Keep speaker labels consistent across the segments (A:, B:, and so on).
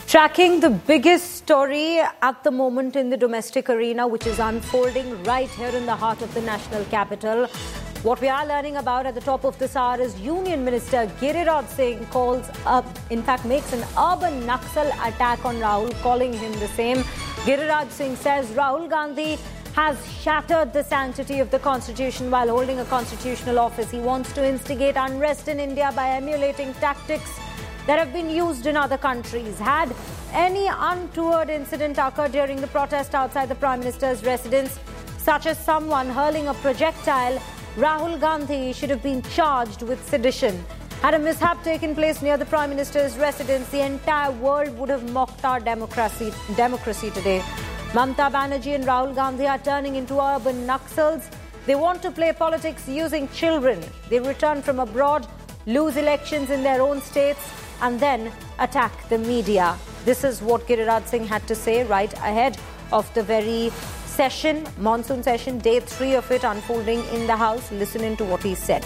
A: Tracking the biggest story at the moment in the domestic arena, which is unfolding right here in the heart of the national capital. What we are learning about at the top of this hour is Union Minister Giriraj Singh makes an urban Naxal attack on Rahul, calling him the same. Giriraj Singh says Rahul Gandhi has shattered the sanctity of the constitution while holding a constitutional office. He wants to instigate unrest in India by emulating tactics that have been used in other countries. Had any untoward incident occurred during the protest outside the Prime Minister's residence, such as someone hurling a projectile, Rahul Gandhi should have been charged with sedition. Had a mishap taken place near the Prime Minister's residence, the entire world would have mocked our democracy today. Mamata Banerjee and Rahul Gandhi are turning into urban Naxals. They want to play politics using children. They return from abroad, lose elections in their own states, and then attack the media. This is what Giriraj Singh had to say right ahead of the very session, monsoon session, day 3 of it unfolding in the House. Listen into what he said.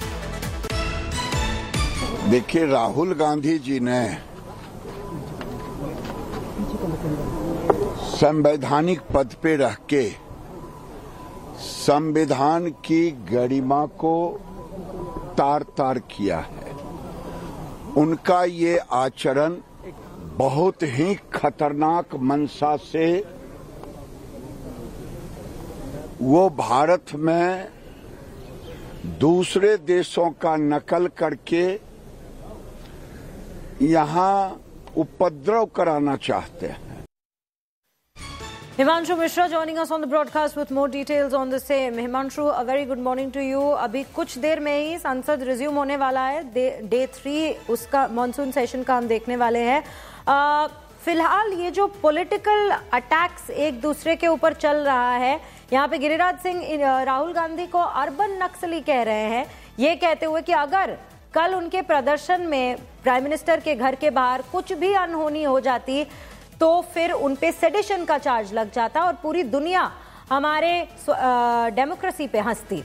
B: देखिए, राहुल गांधी जी ने संवैधानिक पद पे रह के संविधान की गरिमा को तार-तार किया है। उनका ये आचरण बहुत ही खतरनाक मंशा से वो भारत में दूसरे देशों का नकल करके यहाँ उपद्रव कराना चाहते हैं।
A: Himanshu Mishra joining us on the broadcast with more details on the same. Himanshu, a very good morning to you. अभी कुछ देर में ही संसद रिज्यूम होने वाला है। डे 3 उसका मॉनसून सेशन का हम देखने वाले हैं। फिलहाल ये जो पॉलिटिकल अटैक्स एक दूसरे के ऊपर चल रहा है, यहाँ पे गिरिराज सिंह राहुल गांधी को अर्बन नक्सली कह रहे हैं, ये कहते हुए कि अगर कल उनके प्रदर्शन में प्राइम मिनिस्टर के घर के बाहर कुछ भी अनहोनी हो जाती तो फिर उन पे सेडिशन का चार्ज लग जाता और पूरी दुनिया हमारे डेमोक्रेसी पे हंसती।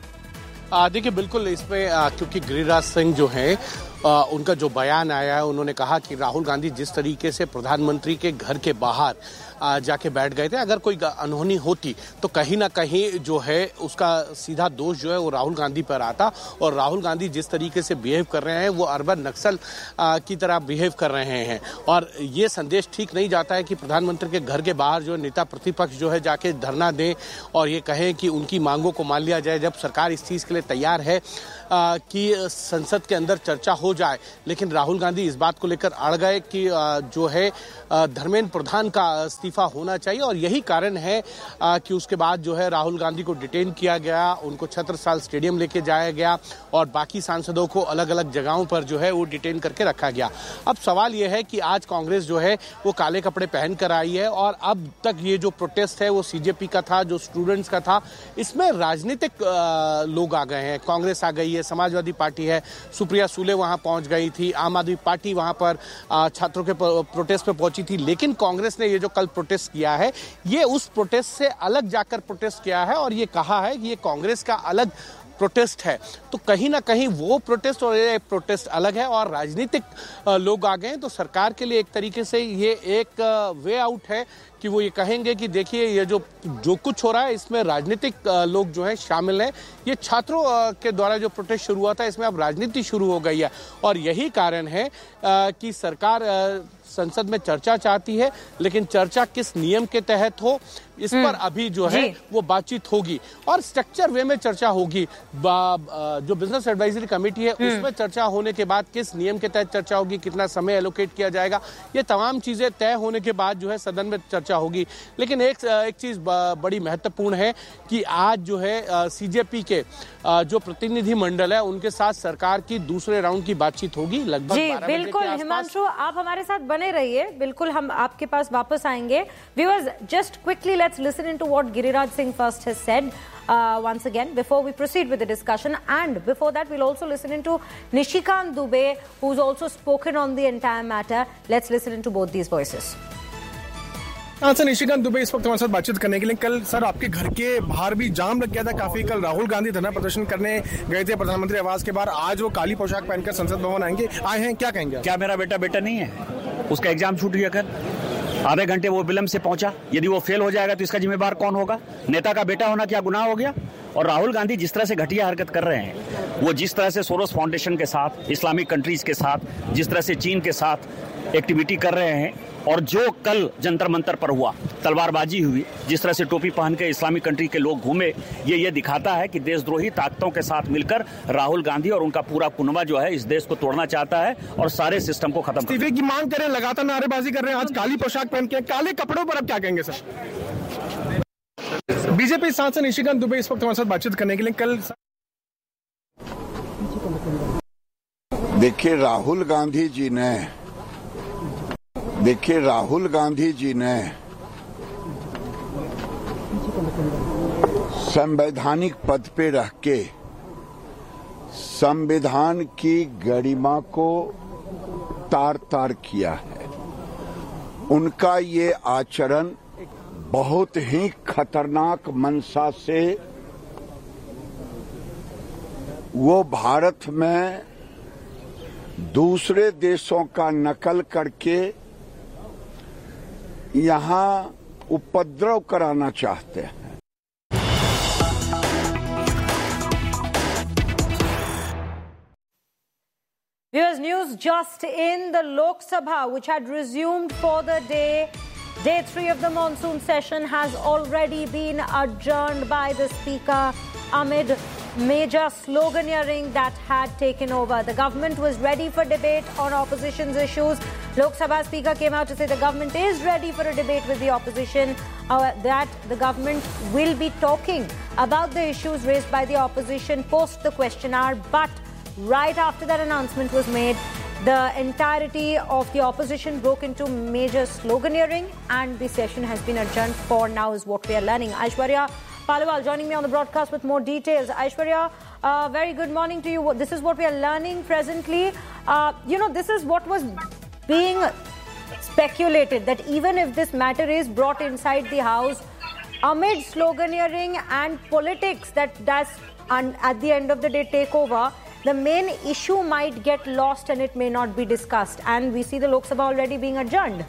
C: देखिए, बिल्कुल इसमें क्योंकि गिरिराज सिंह जो हैं उनका जो बयान आया है, उन्होंने कहा कि राहुल गांधी जिस तरीके से प्रधानमंत्री के घर के बाहर जाके बैठ गए थे, अगर कोई अनहोनी होती तो कहीं ना कहीं जो है उसका सीधा दोष जो है वो राहुल गांधी पर आता और राहुल गांधी जिस तरीके से बिहेव कर रहे हैं वो अर्बन नक्सल की तरह बिहेव कर रहे हैं और ये संदेश ठीक नहीं जाता है कि प्रधानमंत्री के घर के बाहर जो नेता प्रतिपक्ष जो है जाके धरना दें और ये कहें कि उनकी मांगों को मान लिया जाए, जब सरकार इस चीज़ के लिए तैयार है कि संसद के अंदर चर्चा हो जाए। लेकिन राहुल गांधी इस बात को लेकर अड़ गए कि जो है धर्मेंद्र प्रधान का इस्तीफा होना चाहिए और यही कारण है कि उसके बाद जो है राहुल गांधी को डिटेन किया गया, उनको छत्रसाल स्टेडियम लेके जाया गया और बाकी सांसदों को अलग अलग जगहों पर जो है वो डिटेन करके रखा गया। अब सवाल ये है कि आज कांग्रेस जो है वो काले कपड़े पहन कर आई है और अब तक ये जो प्रोटेस्ट है वो सीजेपी का था, जो स्टूडेंट्स का था, इसमें राजनीतिक लोग आ गए हैं। कांग्रेस आ गई है, समाजवादी पार्टी है, सुप्रिया सुले वहां पहुंच गई थी, आम आदमी पार्टी वहां पर छात्रों के प्रोटेस्ट पे पहुंची थी। लेकिन कांग्रेस ने ये जो कल प्रोटेस्ट किया है ये उस प्रोटेस्ट से अलग जाकर प्रोटेस्ट किया है और ये कहा है कि ये कांग्रेस का अलग प्रोटेस्ट है। तो कहीं ना कहीं वो प्रोटेस्ट और ये प्रोटेस्ट अलग है और राजनीतिक लोग आ गए हैं। तो सरकार के लिए एक तरीके से ये एक वे आउट है कि वो ये कहेंगे कि देखिए ये जो कुछ हो रहा है इसमें राजनीतिक लोग जो है शामिल हैं। ये छात्रों के द्वारा जो प्रोटेस्ट शुरू हुआ था इसमें अब राजनीति शुरू हो गई है और यही कारण है कि सरकार संसद में चर्चा चाहती है, लेकिन चर्चा किस नियम के तहत हो इस पर अभी जो है वो बातचीत होगी और स्ट्रक्चर वे में चर्चा होगी। जो बिजनेस एडवाइजरी कमेटी है उसमें चर्चा होने के बाद किस नियम के तहत चर्चा होगी, कितना समय एलोकेट किया जाएगा, ये तमाम चीजें तय होने के बाद जो है सदन में चर्चा होगी। लेकिन एक चीज बड़ी महत्वपूर्ण है कि आज जो है सीजेपी के जो प्रतिनिधि मंडल है उनके साथ सरकार की दूसरे राउंड की बातचीत होगी लगभग 12 बजे के आसपास।
A: बिल्कुल हिमांशु, आप हमारे साथ बने रहिए, बिल्कुल हम आपके पास वापस आएंगे। Viewers, just quickly let's listen into what Giriraj Singh first has said once again before we proceed with the discussion, and before that we'll also listen into Nishikant Dubey, who's also spoken on the entire matter. Let's listen into both these voices.
D: Sir, Nishikant Dubey इस वक्त हमारे साथ बातचीत करने के लिए। कल sir आपके घर के बाहर भी जाम लग गया था काफी। कल राहुल गांधी धरना प्रदर्शन करने गए थे प्रधानमंत्री आवास के बाहर, आज वो काली पोशाक पहनकर संसद भवन आए हैं, क्या कहेंगे?
E: क्या मेरा बेटा नहीं है? उसका एग्जाम छूट गया कल, आधे घंटे वो विलंब से पहुंचा। यदि वो फेल हो जाएगा तो इसका जिम्मेदार कौन होगा? नेता का बेटा होना क्या गुनाह हो गया? और राहुल गांधी जिस तरह से घटिया हरकत कर रहे हैं, वो जिस तरह से सोरोस फाउंडेशन के साथ, इस्लामिक कंट्रीज के साथ, जिस तरह से चीन के साथ एक्टिविटी कर रहे हैं, और जो कल जंतर मंतर पर हुआ, तलवारबाजी हुई, जिस तरह से टोपी पहन के इस्लामिक कंट्री के लोग घूमे, ये दिखाता है कि देशद्रोही ताकतों के साथ मिलकर राहुल गांधी और उनका पूरा कुनबा जो है इस देश को तोड़ना चाहता है और सारे सिस्टम को खत्म
D: इस्तीफे की मांग करें, लगातार नारेबाजी कर रहे हैं। आज काली पोशाक पहन के, काले कपड़ों पर अब क्या कहेंगे सर? बीजेपी सांसद निशिकांत दुबे इस वक्त हमारे साथ बातचीत करने के लिए कल।
B: देखिए राहुल गांधी जी ने संवैधानिक पद पे रह के संविधान की गरिमा को तार-तार किया है। उनका ये आचरण बहुत ही खतरनाक मंशा से वो भारत में दूसरे देशों का नकल करके यहां उपद्रव कराना चाहते हैं।
A: Viewers, news just in: the Lok Sabha, which had resumed for the day. Day 3 of the monsoon session has already been adjourned by the Speaker amid major sloganeering that had taken over. The government was ready for debate on opposition's issues. Lok Sabha Speaker came out to say the government is ready for a debate with the opposition, that the government will be talking about the issues raised by the opposition post the question hour. But right after that announcement was made, the entirety of the opposition broke into major sloganeering and the session has been adjourned for now, is what we are learning. Aishwarya Paliwal joining me on the broadcast with more details. Aishwarya, very good morning to you. This is what we are learning presently. This is what was being speculated, that even if this matter is brought inside the House, amid sloganeering and politics that does at the end of the day take over, the main issue might get lost and it may not be discussed. And we see the Lok Sabha already being adjourned.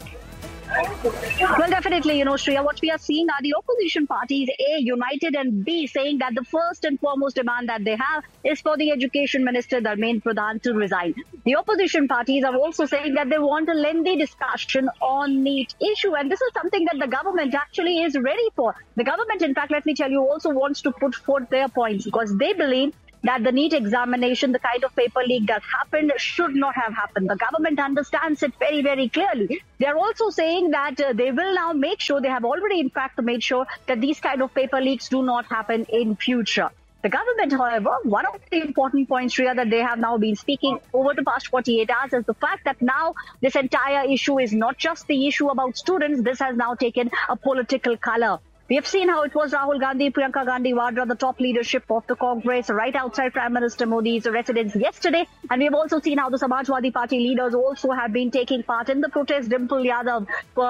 F: Well, definitely, Shreya, what we are seeing are the opposition parties, A, united, and B, saying that the first and foremost demand that they have is for the Education Minister, Dharmendra Pradhan, to resign. The opposition parties are also saying that they want a lengthy discussion on NEET issue, and this is something that the government actually is ready for. The government, in fact, let me tell you, also wants to put forth their points because they believe that the NEET examination, the kind of paper leak that happened, should not have happened. The government understands it very, very clearly. They are also saying that they will now make sure, they have already in fact made sure that these kind of paper leaks do not happen in future. The government, however, one of the important points, Shreya, that they have now been speaking over the past 48 hours is the fact that now this entire issue is not just the issue about students. This has now taken a political color. We have seen how it was Rahul Gandhi, Priyanka Gandhi Vadra, the top leadership of the Congress, right outside Prime Minister Modi's residence yesterday. And we have also seen how the Samajwadi Party leaders also have been taking part in the protest. Dimple Yadav,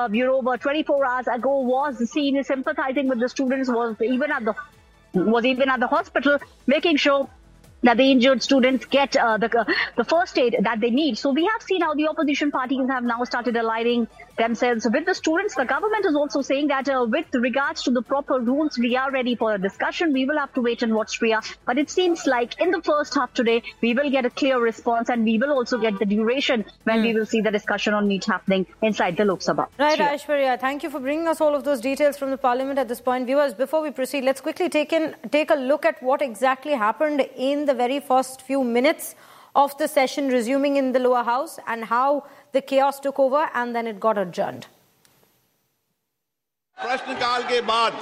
F: 24 hours ago, was seen sympathizing with the students, was even at the hospital, making sure that the injured students get the first aid that they need. So we have seen how the opposition parties have now started aligning themselves with the students. The government is also saying that with regards to the proper rules, we are ready for a discussion. We will have to wait and watch, Priya. But it seems like in the first half today, we will get a clear response and we will also get the duration when we will see the discussion on NEET happening inside the Lok Sabha.
A: Right, Aishwarya. Thank you for bringing us all of those details from the Parliament at this point. Viewers, before we proceed, let's quickly take a look at what exactly happened in the very first few minutes of the session resuming in the lower house and how the chaos took over and then it got adjourned.
G: प्रश्नकाल के बाद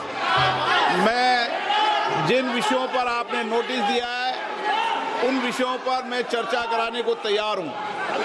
G: मैं जिन विषयों पर आपने notice दिया है उन विषयों पर मैं चर्चा कराने को तैयार हूं।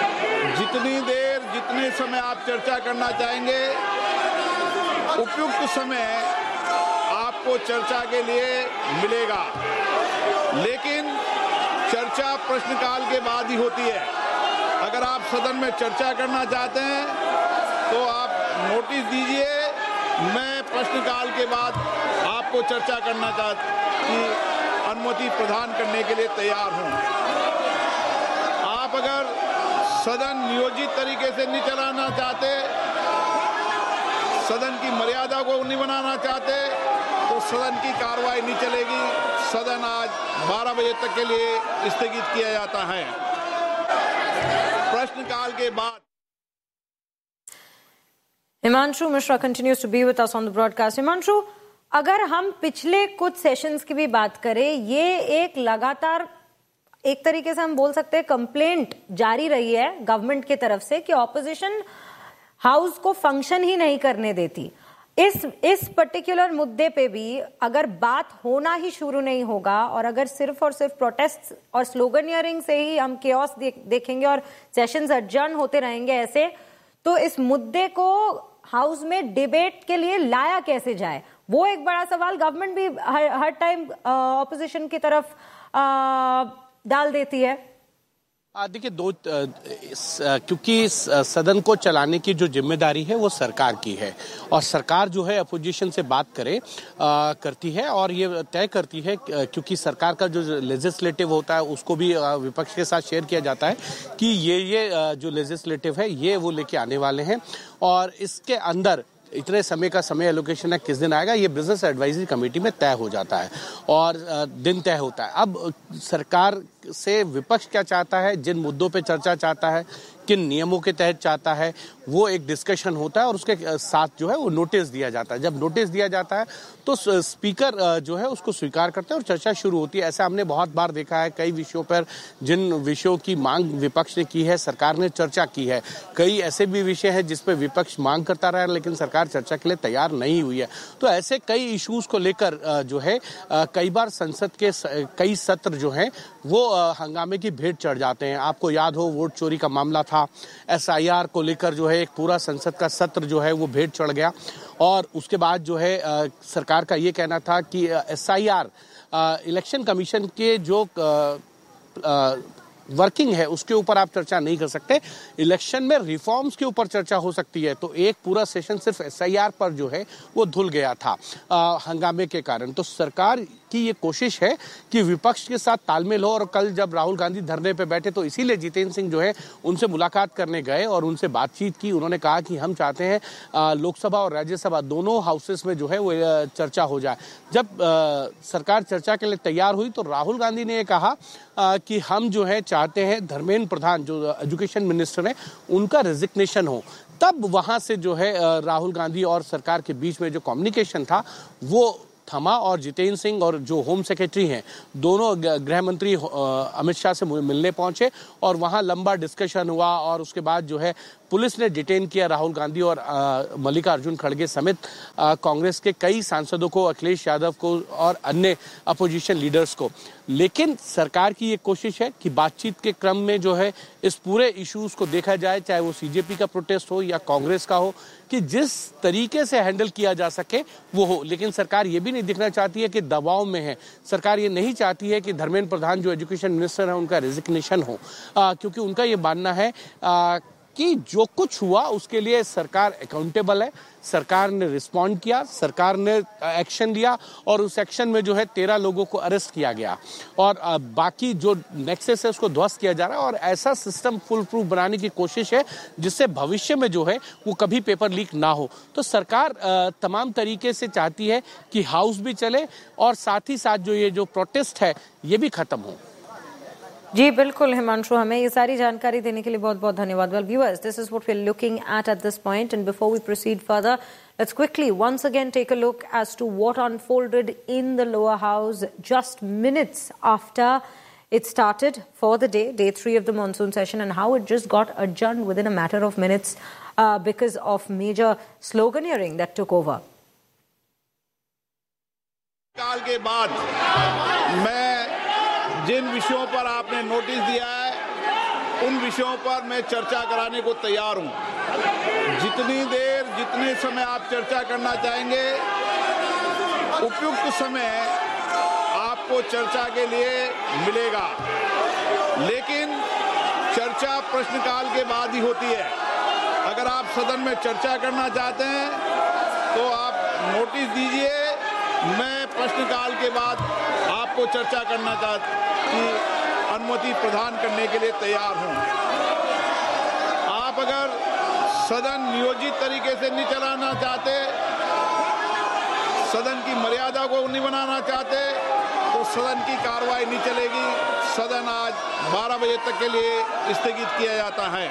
G: जितने समय आप चर्चा करना चाहेंगे उपयुक्त समय आपको चर्चा के लिए मिलेगा, लेकिन चर्चा प्रश्नकाल के बाद ही होती है। अगर आप सदन में चर्चा करना चाहते हैं तो आप नोटिस दीजिए, मैं प्रश्नकाल के बाद आपको चर्चा करना की अनुमति प्रदान करने के लिए तैयार हूं। आप अगर सदन नियोजित तरीके से नहीं चलाना चाहते, सदन की मर्यादा को नहीं बनाना चाहते, तो सदन की कार्रवाई नहीं चलेगी। सदन आज 12 बजे तक के लिए स्थगित किया जाता है। प्रश्नकाल के बाद
A: Himanshu Mishra continues to be with us on the broadcast. Himanshu, अगर हम पिछले कुछ सेशंस की भी बात करें, ये एक लगातार एक तरीके से हम बोल सकते हैं कंप्लेंट जारी रही है गवर्नमेंट की तरफ से कि ऑपोजिशन हाउस को फंक्शन ही नहीं करने देती। इस पर्टिकुलर मुद्दे पे भी अगर बात होना ही शुरू नहीं होगा और अगर सिर्फ और सिर्फ प्रोटेस्ट और स्लोगनियरिंग से ही हम केओस देखेंगे और सेशंस एडजर्न होते रहेंगे ऐसे, तो इस मुद्दे को हाउस में डिबेट के लिए लाया कैसे जाए, वो एक बड़ा सवाल गवर्नमेंट भी हर टाइम ऑपोजिशन की तरफ डाल देती है।
C: देखिए क्योंकि सदन को चलाने की जो जिम्मेदारी है वो सरकार की है और सरकार जो है अपोजिशन से बात करती है और ये तय करती है, क्योंकि सरकार का जो लेजिस्लेटिव होता है उसको भी विपक्ष के साथ शेयर किया जाता है कि ये जो लेजिस्लेटिव है ये वो लेके आने वाले हैं और इसके अंदर इतने समय का समय एलोकेशन है, किस दिन आएगा ये बिजनेस एडवाइजरी कमेटी में तय हो जाता है और दिन तय होता है। अब सरकार से विपक्ष क्या चाहता है, जिन मुद्दों पे चर्चा चाहता है, किन नियमों के तहत चाहता है, वो एक डिस्कशन होता है और उसके साथ जो है वो नोटिस दिया जाता है। जब नोटिस दिया जाता है तो स्पीकर जो है उसको स्वीकार करते हैं और चर्चा शुरू होती है। ऐसा हमने बहुत बार देखा है, कई विषयों पर जिन विषयों की मांग विपक्ष ने की है सरकार ने चर्चा की है। कई ऐसे भी विषय हैं जिस पर विपक्ष मांग करता रहा लेकिन सरकार चर्चा के लिए तैयार नहीं हुई है। तो ऐसे कई इश्यूज को लेकर जो है कई बार संसद के कई सत्र जो हैं वो हंगामे की भेंट चढ़ जाते हैं। आपको याद हो वोट चोरी का मामला था, SIR को लेकर जो है एक पूरा संसद का सत्र जो है वो भेंट चढ़ गया और उसके बाद जो है सरकार का ये कहना था कि SIR इलेक्शन कमीशन के जो वर्किंग है उसके ऊपर आप चर्चा नहीं कर सकते, इलेक्शन में रिफॉर्म्स के ऊपर चर्चा हो सकती है। तो एक पूरा सेशन सिर्फ SIR पर जो है वो धुल गया था हंगामे के कारण। तो सरकार की ये कोशिश है कि विपक्ष के साथ तालमेल हो और कल जब राहुल गांधी धरने पे बैठे तो इसीलिए जितेंद्र सिंह जो है उनसे मुलाकात करने गए और उनसे बातचीत की। उन्होंने कहा कि हम चाहते हैं लोकसभा और राज्यसभा दोनों हाउसेस में जो है वो चर्चा हो जाए। जब सरकार चर्चा के लिए तैयार हुई तो राहुल गांधी ने ये कहा कि हम जो है चाहते हैं धर्मेंद्र प्रधान जो एजुकेशन मिनिस्टर हैं उनका रेजिग्नेशन हो। तब वहां से जो है राहुल गांधी और सरकार के बीच में जो कम्युनिकेशन था वो थमा और जितेंद्र सिंह और जो होम सेक्रेटरी हैं दोनों गृह मंत्री अमित शाह से मिलने पहुंचे और वहां लंबा डिस्कशन हुआ और उसके बाद जो है पुलिस ने डिटेन किया राहुल गांधी और मल्लिकार्जुन खड़गे समेत कांग्रेस के कई सांसदों को, अखिलेश यादव को और अन्य अपोजिशन लीडर्स को। लेकिन सरकार की ये कोशिश है कि बातचीत के क्रम में जो है इस पूरे इश्यूज को देखा जाए, चाहे वो CJP का प्रोटेस्ट हो या कांग्रेस का हो, कि जिस तरीके से हैंडल किया जा सके वो हो। लेकिन सरकार ये भी नहीं दिखना चाहती है कि दबाव में है। सरकार ये नहीं चाहती है कि धर्मेंद्र प्रधान जो एजुकेशन मिनिस्टर है उनका रेजिग्नेशन हो, क्योंकि उनका ये मानना है कि जो कुछ हुआ उसके लिए सरकार अकाउंटेबल है। सरकार ने रिस्पॉन्ड किया, सरकार ने एक्शन लिया और उस एक्शन में जो है 13 लोगों को अरेस्ट किया गया और बाकी जो नेक्सस है उसको ध्वस्त किया जा रहा है और ऐसा सिस्टम फुल प्रूफ बनाने की कोशिश है जिससे भविष्य में जो है वो कभी पेपर लीक ना हो। तो सरकार तमाम तरीके से चाहती है कि हाउस भी चले और साथ ही साथ जो ये जो प्रोटेस्ट है ये भी खत्म हो।
A: जी बिल्कुल हिमांशु, हमें ये सारी जानकारी देने के लिए बहुत बहुत धन्यवाद। Well viewers, this is what we're looking at this point, and before we proceed further, let's quickly once again take a look as to what unfolded in the lower house just minutes after it started for the day 3 of the monsoon session, and how it just got adjourned within a matter of minutes because of major sloganeering that took over.
G: काल के बाद मैं जिन विषयों पर आपने notice दिया है उन विषयों पर मैं चर्चा कराने को तैयार हूं। जितनी देर जितने समय आप चर्चा करना चाहेंगे उपयुक्त समय आपको चर्चा के लिए मिलेगा, लेकिन चर्चा प्रश्नकाल के बाद ही होती है। अगर आप सदन में चर्चा करना चाहते हैं तो आप नोटिस दीजिए, मैं प्रश्नकाल के बाद आपको चर्चा करना की अनुमति प्रदान करने के लिए तैयार हूं। सदन नियोजित तरीके से नहीं चलाना चाहते, सदन की मर्यादा को नहीं बनाना चाहते, तो सदन की कार्रवाई नहीं चलेगी। सदन आज 12 बजे तक के लिए स्थगित किया जाता है।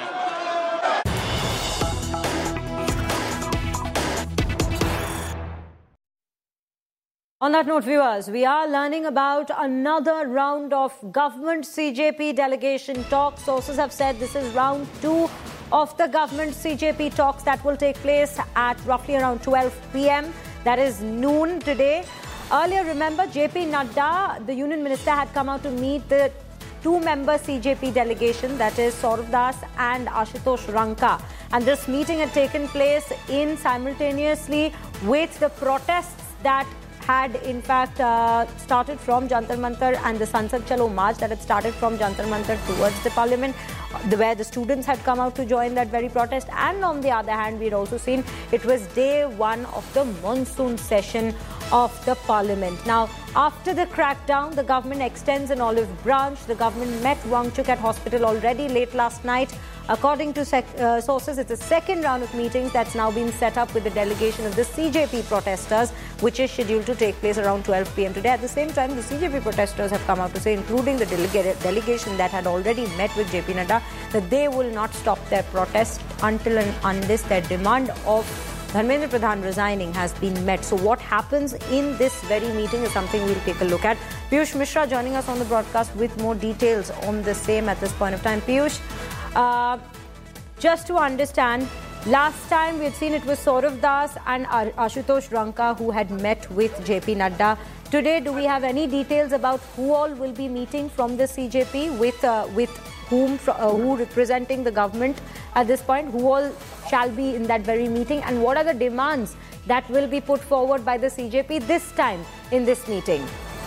A: On that note, viewers, we are learning about another round of government CJP delegation talks. Sources have said this is round 2 of the government CJP talks that will take place at roughly around 12 p.m. That is noon today. Earlier, remember, JP Nadda, the union minister, had come out to meet the 2-member CJP delegation, that is Saurav Das and Ashutosh Ranka. And this meeting had taken place in simultaneously with the protests that had in fact started from Jantar Mantar and the Sansad Chalo march that had started from Jantar Mantar towards the parliament, where the students had come out to join that very protest. And on the other hand, we'd also seen it was day 1 of the monsoon session of the parliament. Now, after the crackdown, the government extends an olive branch. The government met Wangchuk at hospital already late last night. According to sources, it's a second round of meetings that's now been set up with the delegation of the CJP protesters, which is scheduled to take place around 12 p.m. today. At the same time, the CJP protesters have come out to say, including the delegation that had already met with JP Nadda, that they will not stop their protest until and unless their demand of Dharmendra Pradhan resigning has been met. So what happens in this very meeting is something we'll take a look at. Piyush Mishra joining us on the broadcast with more details on the same at this point of time. Piyush, just to understand, last time we had seen it was Saurav Das and Ashutosh Ranka who had met with JP Nadda. Today, do we have any details about who all will be meeting from the CJP, with whom, who representing the government at this point, who all shall be in that very meeting, and what are the demands that will be put forward by the CJP this time in this meeting?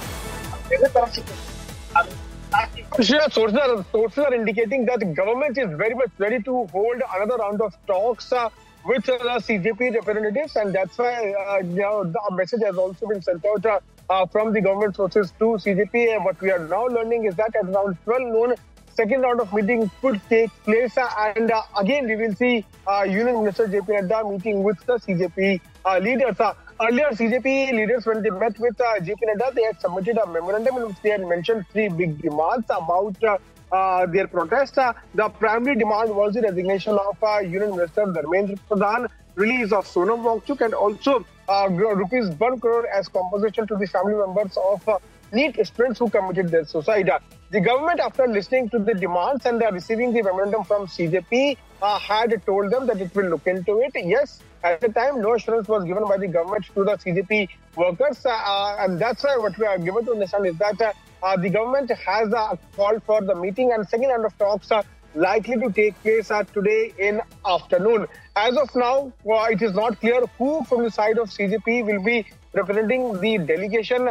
D: Sources are indicating that the government is very much ready to hold another round of talks with the CJP representatives, and that's why the message has also been sent out from the government sources to CJP. And what we are now learning is that at around 12 noon, second round of meeting could take place, and again we will see Union Minister JP Nadda meeting with the CJP leaders. Earlier, CJP leaders, when they met with JP Nadda, they had submitted a memorandum in which they had mentioned 3 big demands about their protest. The primary demand was the resignation of Union Minister Dharmendra Pradhan, release of Sonam Wangchuk, and also rupees 1 crore as compensation to the family members of NEET students who committed their suicide. The government, after listening to the demands and receiving the memorandum from CJP, had told them that it will look into it. Yes, at the time, no assurance was given by the government to the CJP workers, and that's why what we are given to understand is that the government has called for the meeting, and second round of talks are likely to take place today in afternoon. As of now, it is not clear who from the side of CJP will be representing the delegation,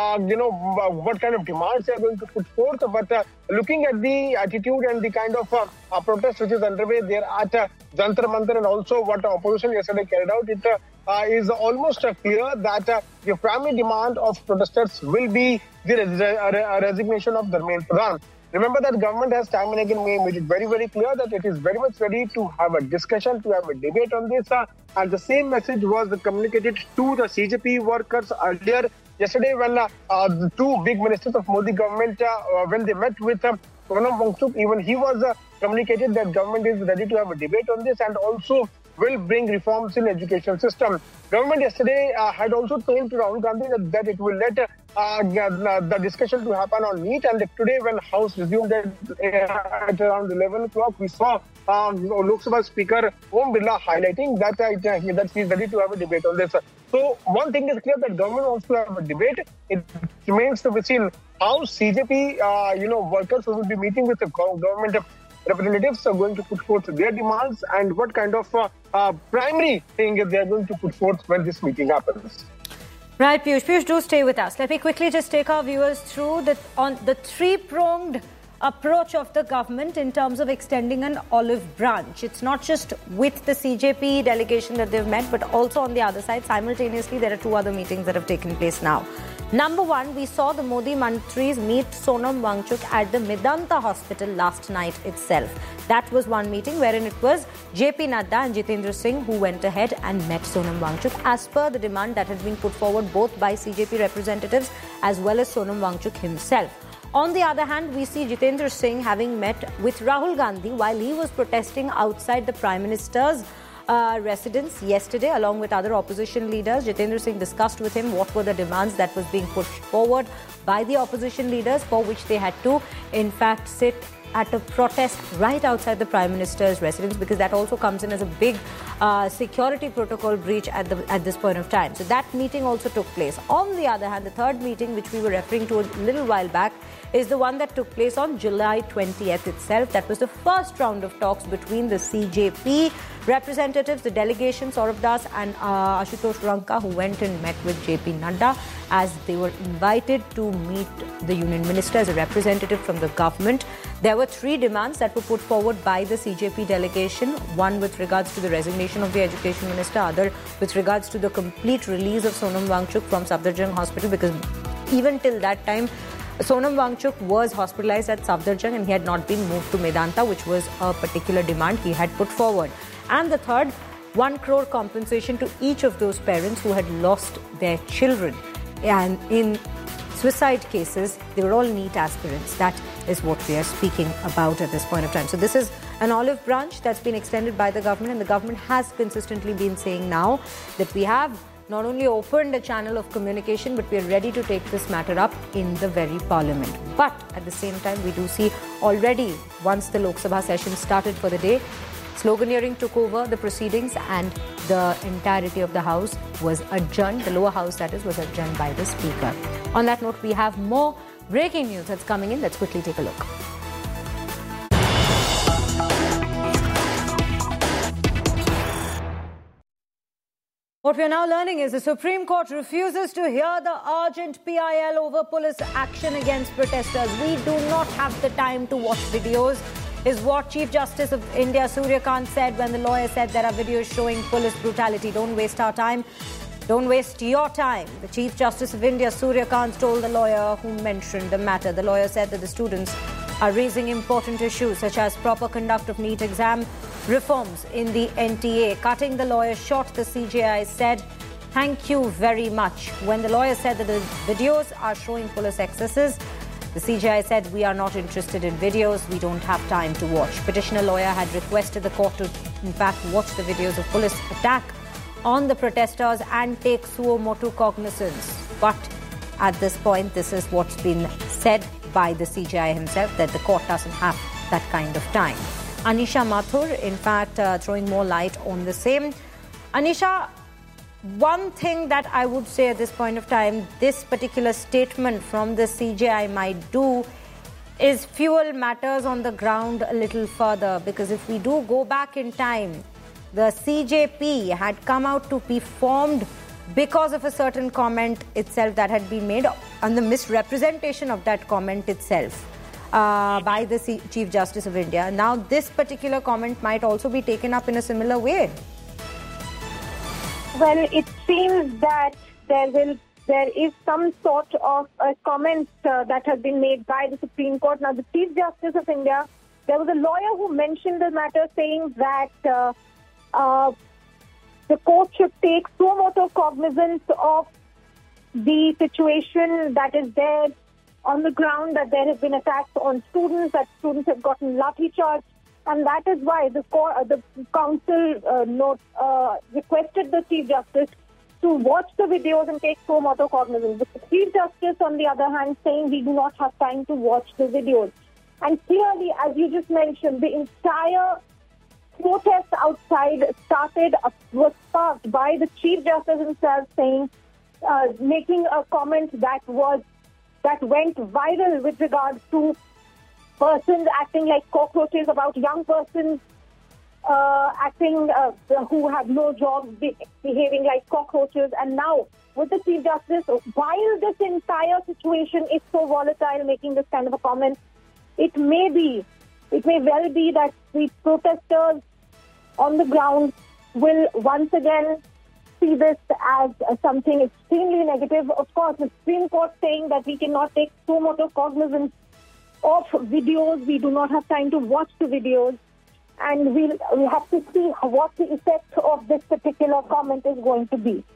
D: what kind of demands they are going to put forth. But looking at the attitude and the kind of protest which is underway there at Jantar Mantar, and also what the opposition yesterday carried out, it is almost clear that the primary demand of protesters will be the resignation of Dharmendra Pradhan. Remember that government has time and again made it very, very clear that it is very much ready to have a discussion, to have a debate on this. And the same message was communicated to the CJP workers earlier yesterday when the 2 big ministers of Modi government, when they met with Sonam Wangchuk, even he was communicated that government is ready to have a debate on this and also will bring reforms in education system. Government yesterday had also told to Rahul Gandhi that it will let the discussion to happen on NEET, and today when House resumed at around 11 o'clock, we saw Lok Sabha Speaker Om Birla highlighting that he is ready to have a debate on this. So one thing is clear, that government wants to have a debate. It remains to be seen how CJP workers who will be meeting with the government representatives are going to put forth their demands, and what kind of primary thing they are going to put forth when this meeting happens.
A: Right, Piyush. Piyush, do stay with us. Let me quickly just take our viewers through the 3-pronged approach of the government in terms of extending an olive branch. It's not just with the CJP delegation that they've met, but also on the other side, simultaneously, there are two other meetings that have taken place now. Number one, we saw the Modi Mantris meet Sonam Wangchuk at the Medanta Hospital last night itself. That was one meeting wherein it was JP Nadda and Jitendra Singh who went ahead and met Sonam Wangchuk as per the demand that had been put forward both by CJP representatives as well as Sonam Wangchuk himself. On the other hand, we see Jitendra Singh having met with Rahul Gandhi while he was protesting outside the Prime Minister's residence yesterday along with other opposition leaders. Jitendra Singh discussed with him what were the demands that was being pushed forward by the opposition leaders, for which they had to in fact sit at a protest right outside the Prime Minister's residence, because that also comes in as a big security protocol breach at this point of time. So that meeting also took place. On the other hand, the third meeting, which we were referring to a little while back, is the one that took place on July 20th itself. That was the first round of talks between the CJP representatives, the delegation, Saurabh Das and Ashutosh Ranka, who went and met with JP Nadda as they were invited to meet the union minister as a representative from the government. There were three demands that were put forward by the CJP delegation. One with regards to the resignation of the education minister, other with regards to the complete release of Sonam Wangchuk from Safdarjung Hospital, because even till that time, Sonam Wangchuk was hospitalized at Safdarjung and he had not been moved to Medanta, which was a particular demand he had put forward. And the third, 1 crore compensation to each of those parents who had lost their children. And in suicide cases, they were all NEET aspirants. That is what we are speaking about at this point of time. So this is an olive branch that's been extended by the government, and the government has consistently been saying now that we have not only opened a channel of communication, but we are ready to take this matter up in the very parliament. But at the same time, we do see already, once the Lok Sabha session started for the day, sloganeering took over the proceedings and the entirety of the House was adjourned. The lower house, that is, was adjourned by the Speaker. On that note, we have more breaking news that's coming in. Let's quickly take a look. What we are now learning is the Supreme Court refuses to hear the urgent PIL over police action against protesters. We do not have the time to watch videos, is what Chief Justice of India Surya Kant said when the lawyer said there are videos showing police brutality. Don't waste our time. Don't waste your time. The Chief Justice of India Surya Kant told the lawyer who mentioned the matter. The lawyer said that the students are raising important issues such as proper conduct of NEET exam, reforms in the NTA. Cutting the lawyer short, the CJI said, "Thank you very much." When the lawyer said that the videos are showing police excesses, the CJI said, "We are not interested in videos. We don't have time to watch." Petitioner lawyer had requested the court to, in fact, watch the videos of police attack on the protesters and take suo motu cognizance. But at this point, this is what's been said by the CJI himself, that the court doesn't have that kind of time. Anisha Mathur, in fact, throwing more light on the same. Anisha, one thing that I would say at this point of time, this particular statement from the CJI might do is fuel matters on the ground a little further, because if we do go back in time, the CJP had come out to be formed because of a certain comment itself that had been made and the misrepresentation of that comment itself by the Chief Justice of India. Now, this particular comment might also be taken up in a similar way.
H: Well, it seems that there is some sort of a comment that has been made by the Supreme Court. Now, the Chief Justice of India, there was a lawyer who mentioned the matter, saying that the court should take suo motu cognizance of the situation that is there on the ground, that there have been attacks on students, that students have gotten lathi charged, and that is why the council requested the Chief Justice to watch the videos and take suo motu cognizance. The Chief Justice, on the other hand, saying we do not have time to watch the videos. And clearly, as you just mentioned, the entire protest outside was sparked by the Chief Justice himself saying, making a comment that went viral with regards to persons acting like cockroaches, about young persons who have no jobs, behaving like cockroaches. And now, with the Chief Justice, while this entire situation is so volatile, making this kind of a comment, it may well be that the protesters on the ground will once again see this as something extremely negative. Of course, the Supreme Court saying that we cannot take so much of cognizance of videos. We do not have time to watch the videos. And we have to see what the effect of this particular comment is going to be.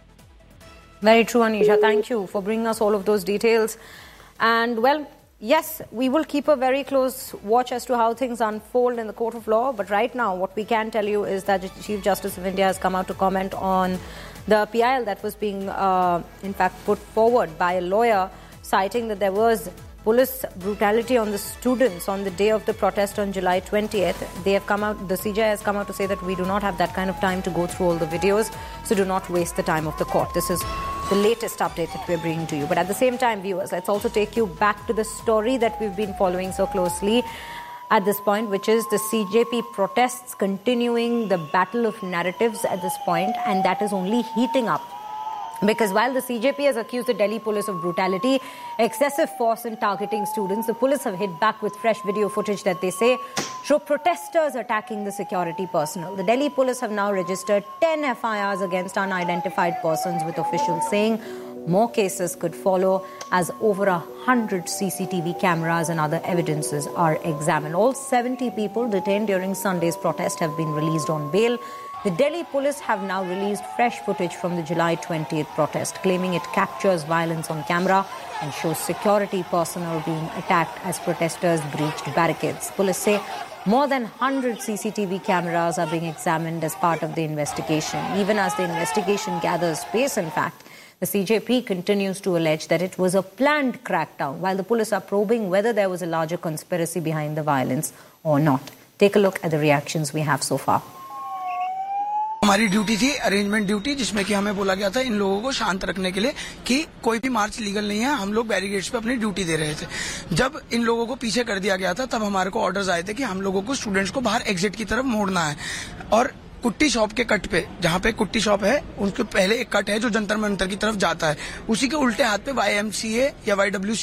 A: Very true, Anisha. Thank you for bringing us all of those details. And well, yes, we will keep a very close watch as to how things unfold in the court of law. But right now, what we can tell you is that the Chief Justice of India has come out to comment on the PIL that was being, in fact, put forward by a lawyer, citing that there was police brutality on the students on the day of the protest on July 20th. The CJI has come out to say that we do not have that kind of time to go through all the videos, so do not waste the time of the court. This is the latest update that we're bringing to you. But at the same time, viewers, let's also take you back to the story that we've been following so closely at this point, which is the CJP protests continuing the battle of narratives at this point, and that is only heating up. Because while the CJP has accused the Delhi police of brutality, excessive force in targeting students, the police have hit back with fresh video footage that they say show protesters attacking the security personnel. The Delhi police have now registered 10 FIRs against unidentified persons, with officials saying more cases could follow as over 100 CCTV cameras and other evidences are examined. All 70 people detained during Sunday's protest have been released on bail. The Delhi police have now released fresh footage from the July 20th protest, claiming it captures violence on camera and shows security personnel being attacked as protesters breached barricades. Police say more than 100 CCTV cameras are being examined as part of the investigation. Even as the investigation gathers pace, in fact, the CJP continues to allege that it was a planned crackdown, while the police are probing whether there was a larger conspiracy behind the violence or not. Take a look at the reactions we have so far.
I: हमारी duty थी arrangement duty, जिसमें कि हमें बोला गया था इन लोगों को शांत रखने के लिए कि कोई भी मार्च लीगल नहीं है। हम लोग बैरिकेड्स पे अपनी ड्यूटी दे रहे थे। जब इन लोगों को पीछे कर दिया गया था, तब हमारे को ऑर्डर्स आए थे कि हम लोगों को स्टूडेंट्स को बाहर एग्जिट की तरफ मोड़ना है। और कुट्टी शॉप के कट पे, जहाँ पे कुट्टी शॉप है, उनके पहले एक कट है जो जंतर मंतर की तरफ जाता है, उसी के उल्टे हाथ पे YMCA या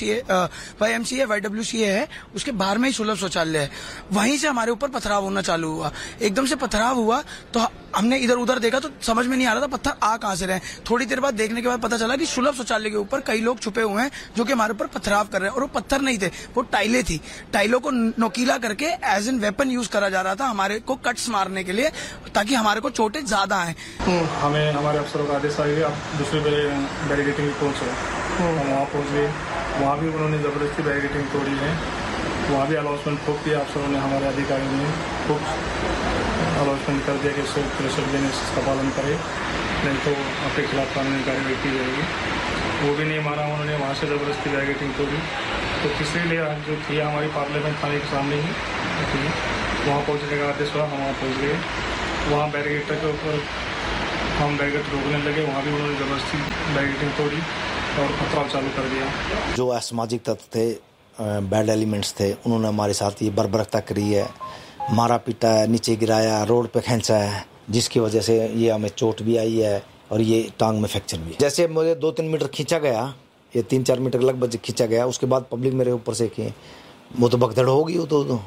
I: YWCA है, उसके बाहर में ही सुलभ शौचालय है। वहीं से हमारे ऊपर पथराव होना चालू हुआ। एकदम से पथराव हुआ तो हमने इधर उधर देखा तो समझ में नहीं आ रहा था पत्थर आ कहां से रहे। थोड़ी देर बाद देखने के बाद पता चला कि सुलभ शौचालय के ऊपर कई लोग छुपे हुए हैं जो कि हमारे ऊपर पथराव कर रहे हैं। और वो पत्थर नहीं थे, वो टाइलें थी। टाइलों को नोकीला करके एज एन वेपन यूज करा जा रहा था हमारे को कट्स मारने के लिए, ताकि हमारे को चोटें ज्यादा आए।
J: हमें हमारे अफसरों का आदेश आया आप दूसरे बैरिकेडिंग पहुंचो। हम वहाँ पहुंच गए, वहाँ भी उन्होंने जबरदस्ती बैरिकेडिंग तोड़ी है। वहाँ भी अनाउंसमेंट खूब किया अफसरों ने, हमारे अधिकारियों ने खूब अनाउंसमेंट कर दिया कि इसको प्रेशर देने इसका पालन करे, नहीं तो आपके खिलाफ कानूनी कार्रवाई की जाएगी। वो भी नहीं माना उन्होंने, वहाँ से जबरदस्ती बैरिकेडिंग तोड़ी। तो तीसरी लेयर जो थी हमारी पार्लियामेंट थाने के सामने ही थी, वहाँ पहुँचने का आदेश हुआ। हम वहाँ पहुँच गए, वहाँ बैरिकेड के ऊपर हम बैरिकेड रोकने लगे, वहाँ भी उन्होंने जबरदस्ती बैरिकेडिंग तोड़ी और पथराव चालू कर दिया।
K: जो असामाजिक तत्व थे, बैड एलिमेंट्स थे, उन्होंने हमारे साथ ये बर्बरता करी है, मारा पीटा है, नीचे गिराया, रोड पे खींचा है, जिसकी वजह से ये हमें चोट भी आई है और ये टांग में फ्रैक्चर भी है। जैसे मुझे 2-3 मीटर खींचा गया, ये 3-4 मीटर लगभग खींचा गया, उसके बाद पब्लिक मेरे ऊपर से कि वो तो भगदड़ होगी। वो तो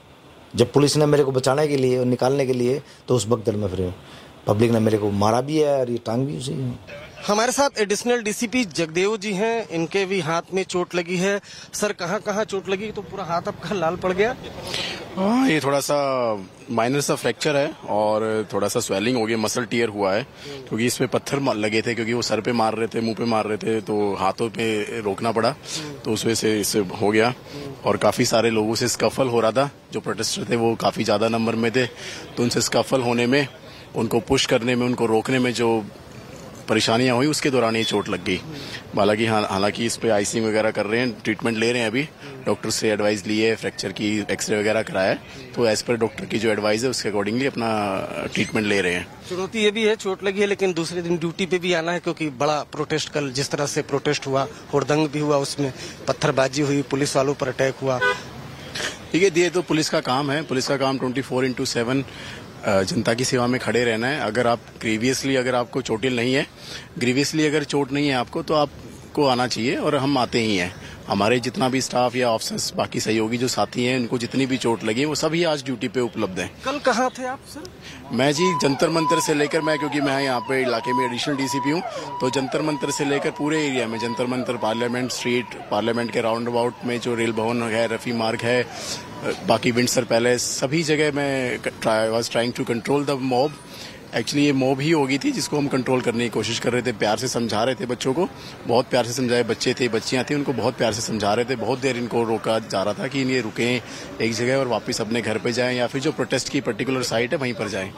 K: जब पुलिस ने मेरे को बचाने के लिए और निकालने के लिए, तो उस भगदड़ में फिर पब्लिक ने मेरे को मारा भी है और ये टांग भी उसी।
L: हमारे साथ एडिशनल डीसीपी जगदेव जी हैं, इनके भी हाथ में चोट लगी है। सर, कहाँ कहाँ चोट लगी? तो पूरा हाथ आपका लाल पड़ गया।
M: हाँ, ये थोड़ा सा माइनर सा फ्रैक्चर है और थोड़ा सा स्वेलिंग हो गया, मसल टियर हुआ है, क्योंकि इसमें पत्थर लगे थे, क्योंकि वो सर पे मार रहे थे, मुंह पे मार रहे थे, तो हाथों पे रोकना पड़ा, तो उस वजह से इससे हो गया। और काफी सारे लोगों से स्कफल हो रहा था, जो प्रोटेस्टर थे वो काफी ज्यादा नंबर में थे, तो उनसे स्कफल होने में, उनको पुश करने में, उनको रोकने में जो परेशानियां हुई, उसके दौरान ये चोट लग गई। हालांकि इस पे आइसिंग वगैरह कर रहे हैं, ट्रीटमेंट ले रहे हैं। अभी डॉक्टर से एडवाइस ली है, फ्रैक्चर की एक्सरे वगैरह कराया है, तो एज पर डॉक्टर की जो एडवाइस है उसके अकॉर्डिंगली अपना ट्रीटमेंट ले रहे हैं।
L: चुनौती ये भी है, चोट लगी है, लेकिन दूसरे दिन ड्यूटी पे भी आना है, क्योंकि बड़ा प्रोटेस्ट कल जिस तरह से प्रोटेस्ट हुआ, हुड़दंग भी हुआ, उसमें पत्थरबाजी हुई, पुलिस वालों पर अटैक हुआ।
M: ठीक है, ये तो पुलिस का काम है। पुलिस का काम 24/7 जनता की सेवा में खड़े रहना है। अगर आप ग्रीवियसली, अगर आपको चोटिल नहीं है, ग्रीवियसली अगर चोट नहीं है आपको, तो आपको आना चाहिए, और हम आते ही हैं। हमारे जितना भी स्टाफ या ऑफिसर्स बाकी सहयोगी जो साथी हैं उनको जितनी भी चोट लगी वो सभी आज ड्यूटी पे उपलब्ध हैं।
L: कल कहाँ थे आप सर?
M: मैं जी जंतर मंतर से लेकर क्योंकि मैं यहाँ पे इलाके में एडिशनल डीसीपी हूँ, तो जंतर मंतर से लेकर पूरे एरिया में Jantar Mantar, parliament street, parliament के राउंड अबाउट में जो रेल भवन है, रफी मार्ग है, बाकी विंडसर पैलेस, सभी जगह मैं was trying to control the mob. Actually ये मॉब ही हो गई थी जिसको हम कंट्रोल करने की कोशिश कर रहे थे, प्यार से समझा रहे थे बच्चों को, बहुत प्यार से समझाए, बच्चे थे, बच्चियां थी, उनको बहुत प्यार से समझा रहे थे। बहुत देर इनको रोका जा रहा था कि ये रुकें एक जगह और वापस अपने घर पे जाएं या फिर जो प्रोटेस्ट की पर्टिकुलर साइट है वहीं पर जाएं।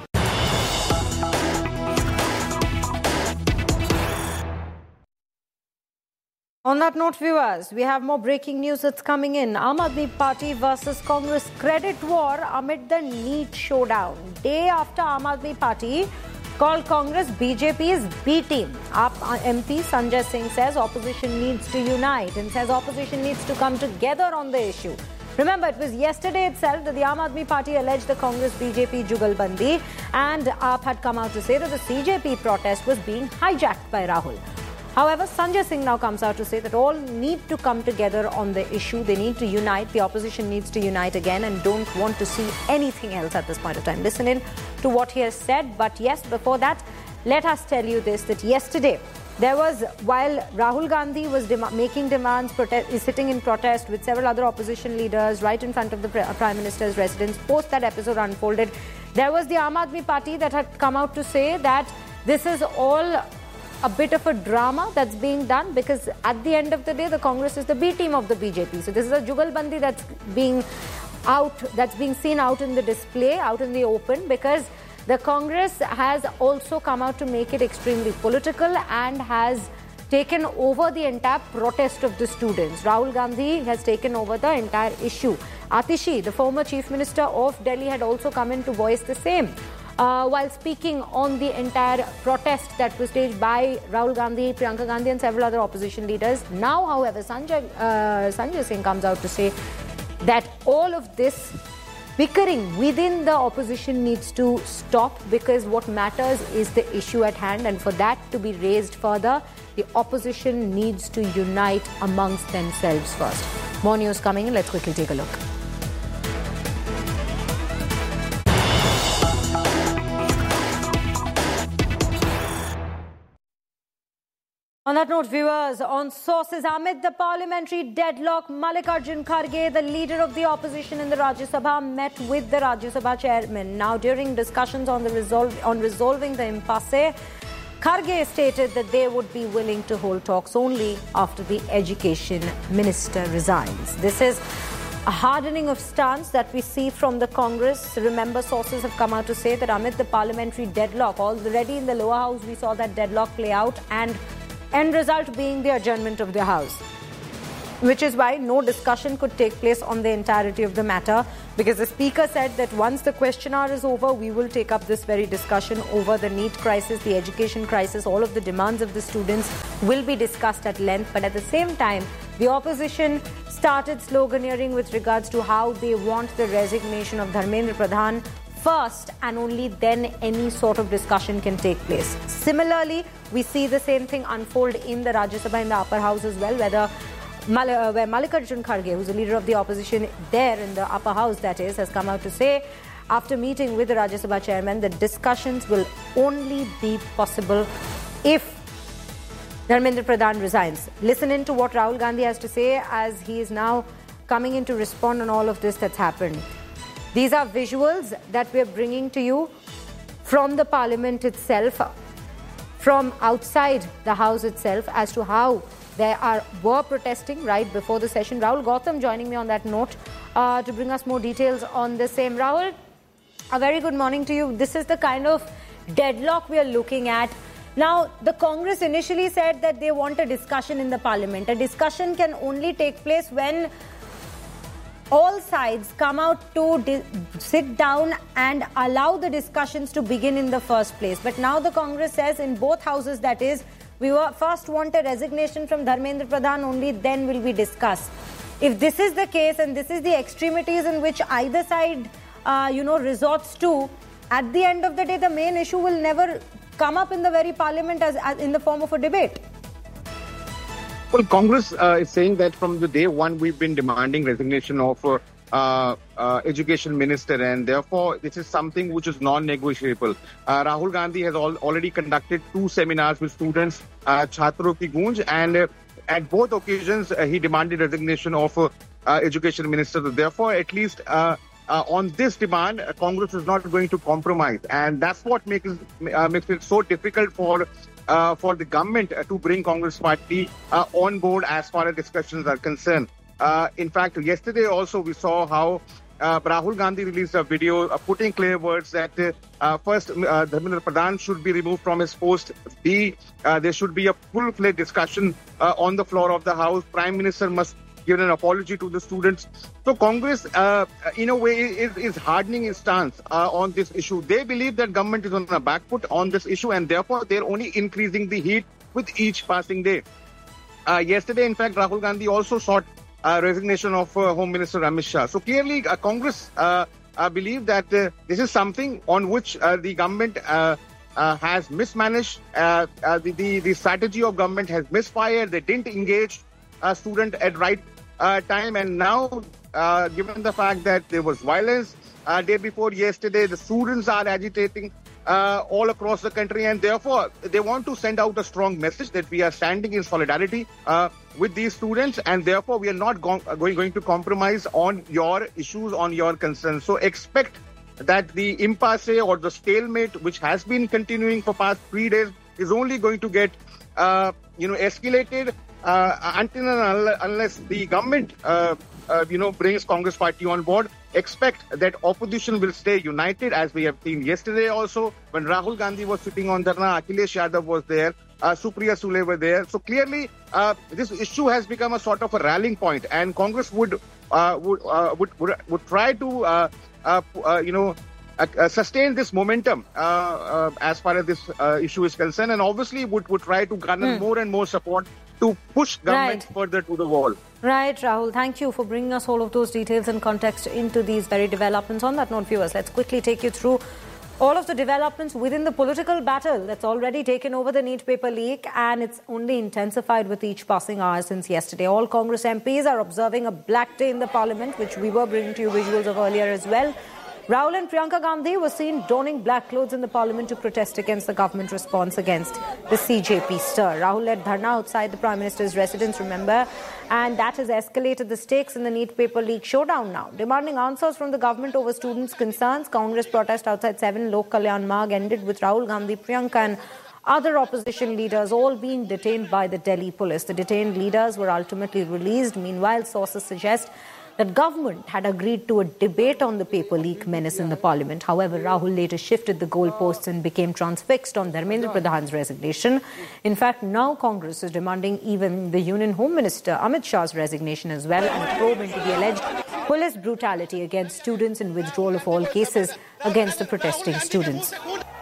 A: On that note, viewers, we have more breaking news that's coming in. Aam Aadmi Party versus Congress credit war amid the NEET showdown. Day after Aam Aadmi Party called Congress BJP's B team. AAP MP Sanjay Singh says opposition needs to unite and says opposition needs to come together on the issue. Remember, it was yesterday itself that the Aam Aadmi Party alleged the Congress BJP jugalbandi, and AAP had come out to say that the CJP protest was being hijacked by Rahul. However, Sanjay Singh now comes out to say that all need to come together on the issue. They need to unite. The opposition needs to unite again and don't want to see anything else at this point of time. Listen in to what he has said. But yes, before that, let us tell you this, that yesterday, there was, while Rahul Gandhi was making demands, sitting in protest with several other opposition leaders right in front of the Prime Minister's residence, post that episode unfolded, there was the Aam Aadmi Party that had come out to say that this is all a bit of a drama that's being done, because at the end of the day, the Congress is the B team of the BJP. So this is a jugalbandi that's being seen out in the display, out in the open, because the Congress has also come out to make it extremely political and has taken over the entire protest of the students. Rahul Gandhi has taken over the entire issue. Atishi, the former Chief Minister of Delhi, had also come in to voice the same. While speaking on the entire protest that was staged by Rahul Gandhi, Priyanka Gandhi and several other opposition leaders. Now, however, Sanjay Singh comes out to say that all of this bickering within the opposition needs to stop, because what matters is the issue at hand, and for that to be raised further, the opposition needs to unite amongst themselves first. More news coming in. Let's quickly take a look. On that note, viewers, on sources, amid the parliamentary deadlock, Mallikarjun Kharge, the leader of the opposition in the Rajya Sabha, met with the Rajya Sabha chairman. Now, during discussions on resolving the impasse, Kharge stated that they would be willing to hold talks only after the education minister resigns. This is a hardening of stance that we see from the Congress. Remember, sources have come out to say that amid the parliamentary deadlock, already in the lower house, we saw that deadlock play out, and end result being the adjournment of the House, which is why no discussion could take place on the entirety of the matter, because the Speaker said that once the question hour is over, we will take up this very discussion over the NEET crisis, the education crisis. All of the demands of the students will be discussed at length. But at the same time, the opposition started sloganeering with regards to how they want the resignation of Dharmendra Pradhan first, and only then any sort of discussion can take place. Similarly, we see the same thing unfold in the Rajya Sabha, in the upper house as well, where Mallikarjun Kharge, who's the leader of the opposition there in the upper house, that is, has come out to say, after meeting with the Rajya Sabha chairman, that discussions will only be possible if Dharmendra Pradhan resigns. Listen in to what Rahul Gandhi has to say as he is now coming in to respond on all of this that's happened. These are visuals that we are bringing to you from the parliament itself, from outside the house itself, as to how they were protesting right before the session. Rahul Gautam joining me on that note to bring us more details on the same. Rahul, a very good morning to you. This is the kind of deadlock we are looking at. Now, the Congress initially said that they want a discussion in the parliament. A discussion can only take place when all sides come out to sit down and allow the discussions to begin in the first place. But now the Congress says in both houses, that is, we first want a resignation from Dharmendra Pradhan, only then will we discuss. If this is the case, and this is the extremities in which either side, resorts to, at the end of the day, the main issue will never come up in the very parliament as in the form of a debate.
N: Well, Congress is saying that from the day one we've been demanding resignation of education minister, and therefore this is something which is non-negotiable. Rahul Gandhi has already conducted 2 seminars with students, Chhatron Ki Goonj, and at both occasions he demanded resignation of education minister. So therefore, at least on this demand, Congress is not going to compromise, and that's what makes it so difficult for the government to bring Congress party on board as far as discussions are concerned. In fact, yesterday also we saw how Rahul Gandhi released a video putting clear words that first, Dharmendra Pradhan should be removed from his post. B, there should be a full-fledged discussion on the floor of the House. Prime Minister must give an apology to the students. So Congress, in a way, is hardening its stance on this issue. They believe that government is on the back foot on this issue, and therefore they're only increasing the heat with each passing day. Yesterday, in fact, Rahul Gandhi also sought resignation of Home Minister Amit Shah. So clearly, Congress believe that this is something on which the government has mismanaged. The strategy of government has misfired. They didn't engage a student at right time, and now, given the fact that there was violence day before yesterday, the students are agitating all across the country, and therefore they want to send out a strong message that we are standing in solidarity with these students, and therefore we are not going to compromise on your issues, on your concerns. So expect that the impasse or the stalemate, which has been continuing for past 3 days, is only going to get escalated until and unless the government brings Congress party on board. Expect that opposition will stay united, as we have seen yesterday also when Rahul Gandhi was sitting on Dharna. Akhilesh Yadav was there, Supriya Sule were there. So clearly, this issue has become a sort of a rallying point, and Congress would try to sustain this momentum as far as this issue is concerned, and obviously would try to garner more and more support to push government further to the wall.
A: Right, Rahul. Thank you for bringing us all of those details and context into these very developments. On that note, viewers, let's quickly take you through all of the developments within the political battle that's already taken over the NEET paper leak, and it's only intensified with each passing hour since yesterday. All Congress MPs are observing a black day in the parliament, which we were bringing to you visuals of earlier as well. Rahul and Priyanka Gandhi were seen donning black clothes in the parliament to protest against the government response against the CJP stir. Rahul led dharna outside the Prime Minister's residence, remember, and that has escalated the stakes in the NEET paper leak showdown now. Demanding answers from the government over students' concerns, Congress protest outside 7 Lok Kalyan Marg ended with Rahul Gandhi, Priyanka and other opposition leaders all being detained by the Delhi police. The detained leaders were ultimately released. Meanwhile, sources suggest that government had agreed to a debate on the paper leak menace in the parliament. However, Rahul later shifted the goalposts and became transfixed on Dharmendra Pradhan's resignation. In fact, now Congress is demanding even the Union Home Minister Amit Shah's resignation as well, and probe into the alleged police brutality against students and withdrawal of all cases against the protesting students.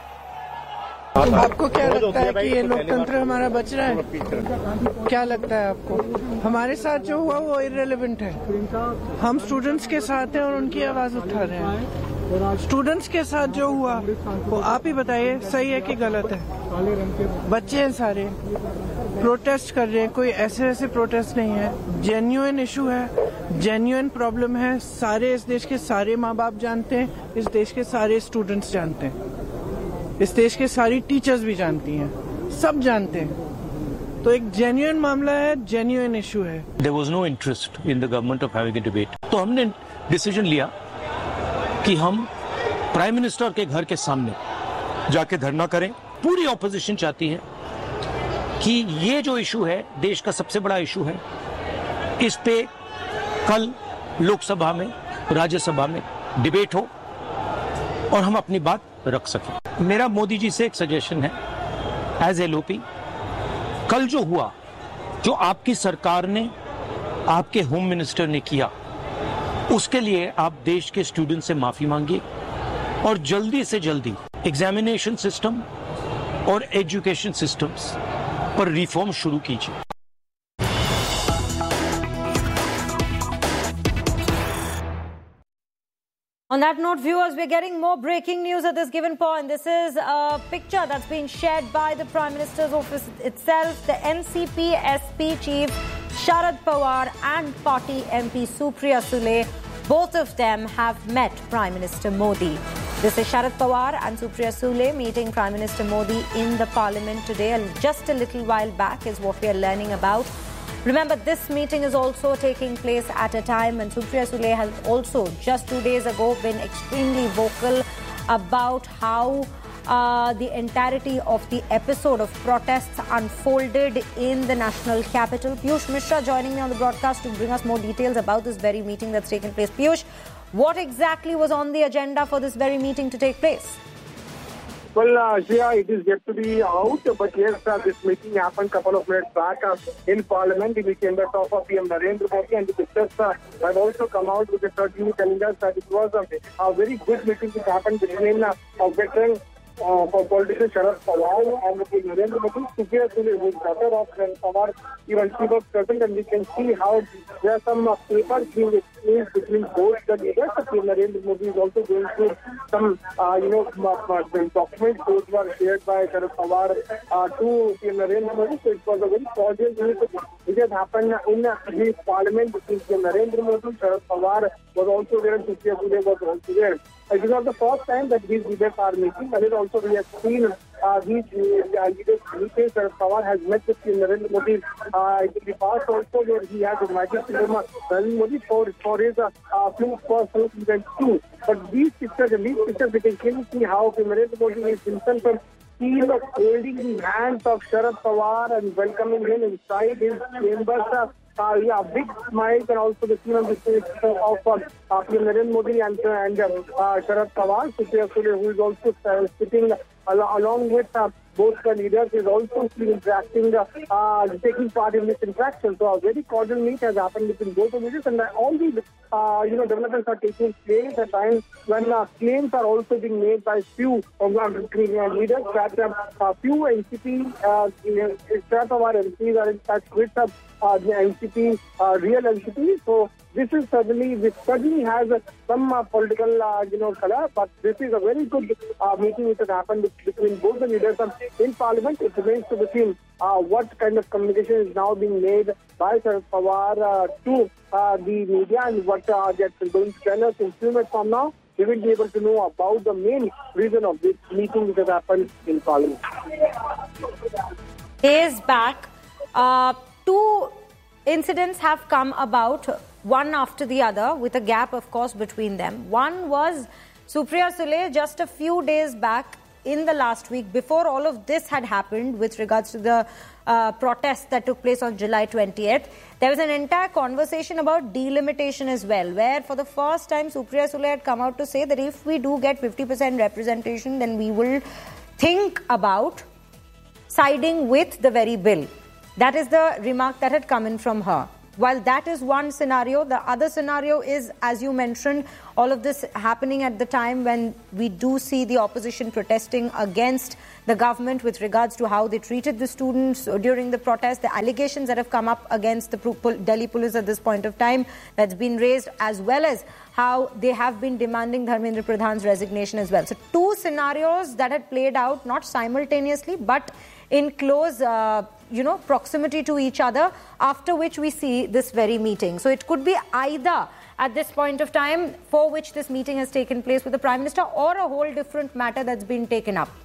O: आपको क्या लगता है कि ये लोकतंत्र हमारा बच रहा है? क्या लगता है आपको? हमारे साथ जो हुआ वो इररिलेवेंट है. हम स्टूडेंट्स के साथ हैं और उनकी आवाज उठा रहे हैं. स्टूडेंट्स के साथ जो हुआ वो आप ही बताइए, सही है कि गलत है? बच्चे हैं सारे, प्रोटेस्ट कर रहे हैं. कोई ऐसे प्रोटेस्ट नहीं है. जेन्युइन इशू है, जेन्युइन प्रॉब्लम है. सारे इस देश के सारे माँ बाप जानते हैं, इस देश के सारे स्टूडेंट्स जानते हैं, इस देश के सारी टीचर्स भी जानती हैं, सब जानते हैं. तो एक जेन्युइन मामला है, जेन्युइन इशू है.
P: There was no interest in the government of having a debate. तो हमने डिसीजन लिया कि हम प्राइम मिनिस्टर के घर के सामने जाके धरना करें. पूरी ऑपोजिशन चाहती है कि ये जो इशू है देश का सबसे बड़ा इशू है, इस पे कल लोकसभा में, राज्यसभा में डिबेट हो और हम अपनी बात रख सकें. मेरा मोदी जी से एक सजेशन है, एज एलओपी, कल जो हुआ, जो आपकी सरकार ने, आपके होम मिनिस्टर ने किया, उसके लिए आप देश के स्टूडेंट से माफी मांगिए और जल्दी से जल्दी एग्जामिनेशन सिस्टम और एजुकेशन सिस्टम्स पर रिफॉर्म शुरू कीजिए.
A: On On that note, viewers, we're getting more breaking news at this given point. This is a picture that's been shared by the Prime Minister's office itself. The NCP SP chief Sharad Pawar and party MP Supriya Sule, both of them have met Prime Minister Modi. This is Sharad Pawar and Supriya Sule meeting Prime Minister Modi in the Parliament today. And just a little while back is what we are learning about. Remember, this meeting is also taking place at a time when Supriya Sule has also just 2 days ago been extremely vocal about how the entirety of the episode of protests unfolded in the national capital. Piyush Mishra joining me on the broadcast to bring us more details about this very meeting that's taken place. Piyush, what exactly was on the agenda for this very meeting to take place?
D: Well, Shreya, it is yet to be out, but yes, this meeting happened a couple of minutes back in Parliament in the chambers of PM Narendra Modi, and the pictures have also come out with a certainly telling us that it was a very good meeting that happened between a veteran politician Sharad Pawar and Narendra Modi. Supriya Sule, who is daughter of Sharad Pawar, even she was present, and we can see how there are some papers being exchanged between both the leaders. Narendra Modi is also going through some, documents those were shared by Sharad Pawar to PM Narendra Modi. So it was a very cordial meeting which has happened in the Parliament between PM Narendra Modi. Sharad Pawar was also there, and Supriya Sule was also there. It is not the first time that these leaders are meeting, and also we have seen these leaders meeting. Sharad Pawar has met with Narendra Modi in the past also, where he has invited Narendra Modi for his few personal events too. But these pictures we can clearly see how Narendra Modi is himself seen holding the hands of Sharad Pawar and welcoming him inside his chambers. Big smiles, and also the scene on the face of PM Narendra Modi and Sharad Pawar. Supriya Sule, who is also sitting along with both the leaders, is also interacting, taking part in this interaction. So a very cordial meet has happened between both the leaders, and all these developments are taking place at times when claims are also being made by few leaders that few NCP, Sharad Pawar MPs are in touch with the NCP, real NCP. So this certainly has some political color, but this is a very good meeting which has happened between both the leaders in Parliament. It remains to be seen what kind of communication is now being made by Sharad Pawar to the media, and what they are going to tell us in few minutes from now. We will be able to know about the main reason of this meeting which has happened in Parliament.
A: Days back, two incidents have come about, one after the other, with a gap, of course, between them. One was Supriya Sule just a few days back in the last week, before all of this had happened with regards to the protests that took place on July 20th. There was an entire conversation about delimitation as well, where for the first time Supriya Sule had come out to say that if we do get 50% representation, then we will think about siding with the very bill. That is the remark that had come in from her. While that is one scenario, the other scenario is, as you mentioned, all of this happening at the time when we do see the opposition protesting against the government with regards to how they treated the students during the protest, the allegations that have come up against the Delhi police at this point of time that's been raised, as well as how they have been demanding Dharmendra Pradhan's resignation as well. So two scenarios that had played out not simultaneously but in close proximity to each other, after which we see this very meeting. So it could be either at this point of time for which this meeting has taken place with the Prime Minister, or a whole different matter that's been taken up.